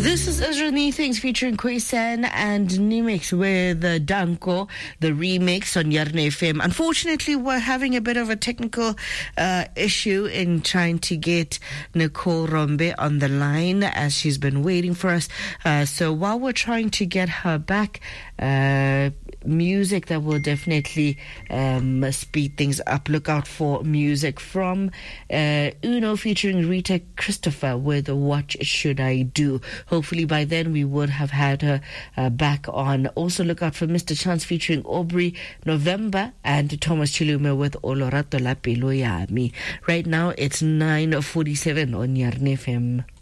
This is Israel Things featuring Khoisan and Nimix with Danko, the remix on Yarne FM. Unfortunately, we're having a bit of a technical issue in trying to get Nicole Rombe on the line as she's been waiting for us. So while we're trying to get her back, music that will definitely speed things up. Look out for music from Uno featuring Rita Christopher with What Should I Do? Hopefully by then we would have had her back on. Also look out for Mr. Chance featuring Aubrey November and Thomas Chilume with Olorato la Pelo ya Mi. Right now it's 9:47 on Yarne FM.